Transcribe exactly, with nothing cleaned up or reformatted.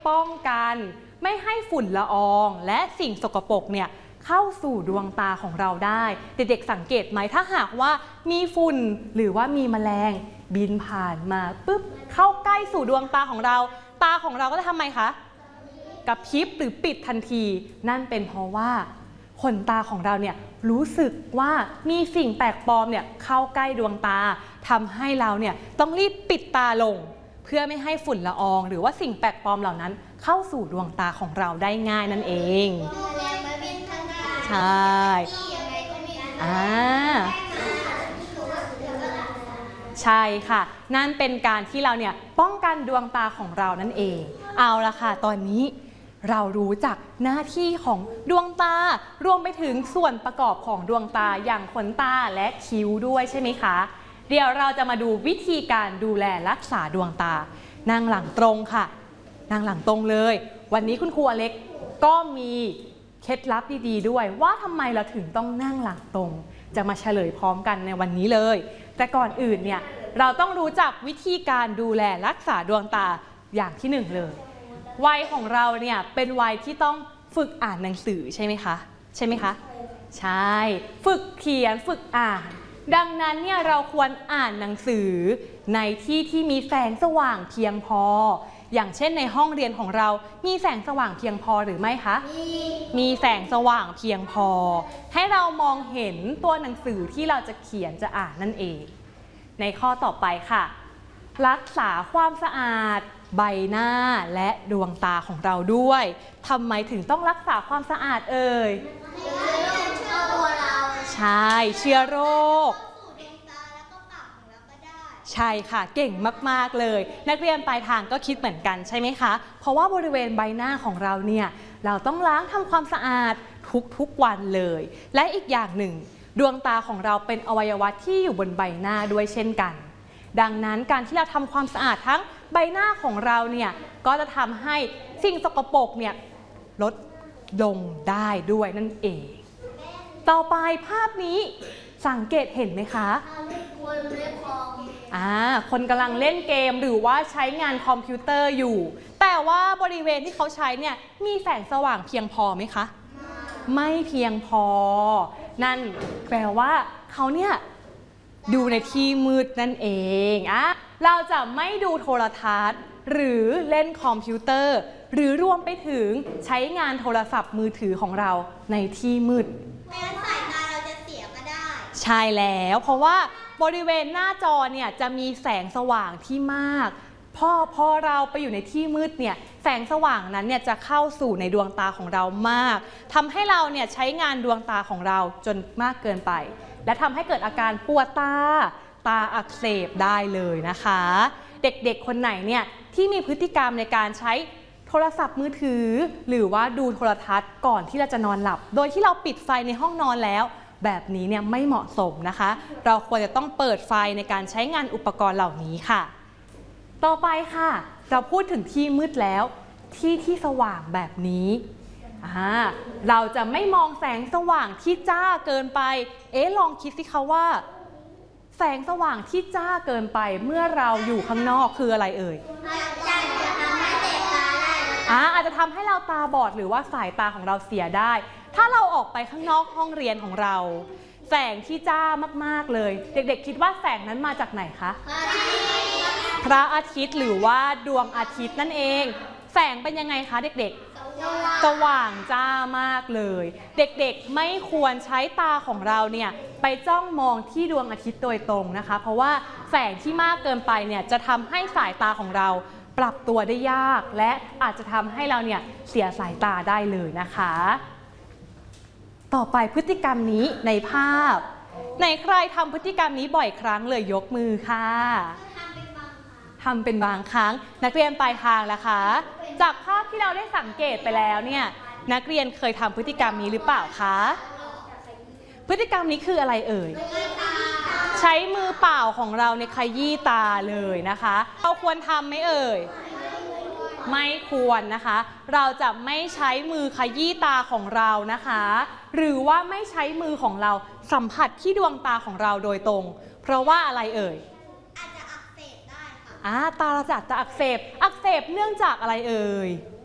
ป้องกันไม่ให้ฝุ่นละอองและสิ่งสกปรกเนี่ยเข้าสู่ดวงตาของเราได้เด็กๆสังเกตไหมถ้าหากว่ามีฝุ่นหรือว่ามีแมลงบินผ่านมาปุ๊บเข้าใกล้สู่ดวงตาของเราตาของเราก็จะทำไมคะกระพริบหรือปิดทันทีนั่นเป็นเพราะว่าขนตาของเราเนี่ยรู้สึกว่ามีสิ่งแปลกปลอมเนี่ยเข้าใกล้ดวงตาทำให้เราเนี่ยต้องรีบปิดตาลงเพื่อไม่ให้ฝุ่นละอองหรือว่าสิ่งแปลกปลอมเหล่านั้นเข้าสู่ดวงตาของเราได้ง่ายนั่นเองใช่อ่าใช่ค่ะนั่นเป็นการที่เราเนี่ยป้องกันดวงตาของเรานั่นเองเอาละค่ะตอนนี้เรารู้จักหน้าที่ของดวงตารวมไปถึงส่วนประกอบของดวงตาอย่างขนตาและคิ้วด้วยใช่ไหมคะเดี๋ยวเราจะมาดูวิธีการดูแลรักษาดวงตานั่งหลังตรงค่ะนั่งหลังตรงเลยวันนี้คุณครูอเล็กก็มีเคล็ดลับดีๆด้วยว่าทำไมเราถึงต้องนั่งหลังตรงจะมาเฉลยพร้อมกันในวันนี้เลยแต่ก่อนอื่นเนี่ยเราต้องรู้จักวิธีการดูแลรักษาดวงตาอย่างที่หนึ่งเลยวัยของเราเนี่ยเป็นวัยที่ต้องฝึกอ่านหนังสือใช่ไหมคะใช่ไหมคะใช่ฝึกเขียนฝึกอ่านดังนั้นเนี่ยเราควรอ่านหนังสือในที่ที่มีแสงสว่างเพียงพออย่างเช่นในห้องเรียนของเรามีแสงสว่างเพียงพอหรือไม่คะมีมีแสงสว่างเพียงพอให้เรามองเห็นตัวหนังสือที่เราจะเขียนจะอ่านนั่นเองในข้อต่อไปค่ะรักษาความสะอาดใบหน้าและดวงตาของเราด้วยทำไมถึงต้องรักษาความสะอาดเอ่ยใช่เชื้อโรคใช่ค่ะเก่งมากๆเลยนักเรียนปลายทางก็คิดเหมือนกันใช่ไหมคะเพราะว่าบริเวณใบหน้าของเราเนี่ยเราต้องล้างทำความสะอาดทุกๆวันเลยและอีกอย่างหนึ่งดวงตาของเราเป็นอวัยวะที่อยู่บนใบหน้าด้วยเช่นกันดังนั้นการที่เราทำความสะอาดทั้งใบหน้าของเราเนี่ยก็จะทำให้สิ่งสกปรกเนี่ยลดลงได้ด้วยนั่นเองต่อไปภาพนี้สังเกตเห็นไหมคะอ่าคนกำลังเล่นเกมหรือว่าใช้งานคอมพิวเตอร์อยู่แต่ว่าบริเวณที่เขาใช้เนี่ยมีแสงสว่างเพียงพอไหมคะไม่เพียงพอนั่นแปลว่าเขาเนี่ยดูในที่มืดนั่นเองอ่ะเราจะไม่ดูโทรทัศน์หรือเล่นคอมพิวเตอร์หรือรวมไปถึงใช้งานโทรศัพท์มือถือของเราในที่มืดไม่งั้นสายตาเราจะเสียก็ได้ใช่แล้วเพราะว่าบริเวณหน้าจอเนี่ยจะมีแสงสว่างที่มากพอพอเราไปอยู่ในที่มืดเนี่ยแสงสว่างนั้นเนี่ยจะเข้าสู่ในดวงตาของเรามากทำให้เราเนี่ยใช้งานดวงตาของเราจนมากเกินไปและทำให้เกิดอาการปวดตาตาอักเสบได้เลยนะคะเด็กๆคนไหนเนี่ยที่มีพฤติกรรมในการใช้โทรศัพท์มือถือหรือว่าดูโทรทัศน์ก่อนที่เราจะนอนหลับโดยที่เราปิดไฟในห้องนอนแล้วแบบนี้เนี่ยไม่เหมาะสมนะคะเราควรจะต้องเปิดไฟในการใช้งานอุปกรณ์เหล่านี้ค่ะต่อไปค่ะเราพูดถึงที่มืดแล้วที่ที่สว่างแบบนี้อ่าเราจะไม่มองแสงสว่างที่จ้าเกินไปเอ๊ะลองคิดสิคะว่าแสงสว่างที่จ้าเกินไปเมื่อเราอยู่ข้างนอกคืออะไรเอ่ยอ่าอาจจะทำให้เราตาบอดหรือว่าสายตาของเราเสียได้ถ้าเราออกไปข้างนอกห้องเรียนของเราแสงที่จ้ามากๆเลยเด็กๆคิดว่าแสงนั้นมาจากไหนคะพระอาทิตย์หรือว่าดวงอาทิตย์นั่นเองแสงเป็นยังไงคะเด็กๆสว่างจ้ามากเลยเด็กๆไม่ควรใช้ตาของเราเนี่ยไปจ้องมองที่ดวงอาทิตย์โดยตรงนะคะเพราะว่าแสงที่มากเกินไปเนี่ยจะทำให้สายตาของเราปรับตัวได้ยากและอาจจะทำให้เราเนี่ยเสียสายตาได้เลยนะคะต่อไปพฤติกรรมนี้ในภาพไหนใครทำพฤติกรรมนี้บ่อยครั้งเลยยกมือค่ะทำเป็นบางครั้งนักเรียนปลายทางล่ะคะจากภาพที่เราได้สังเกตไปแล้วเนี่ยนักเรียนเคยทำพฤติกรรมนี้หรือเปล่าคะพฤติกรรมนี้คืออะไรเอ่ยใช้มือเปล่าของเราในขยี้ตาเลยนะคะเราควรทำไหมเอ่ยไม่ควรนะคะเราจะไม่ใช้มือขยี้ตาของเรานะคะหรือว่าไม่ใช้มือของเราสัมผัสที่ดวงตาของเราโดยตรงเพราะว่าอะไรเอ่ยอาจจะอักเสบได้ค่ะอ่าตาเราจะจะอักเสบอักเสบเนื่องจากอะไรเอ่ย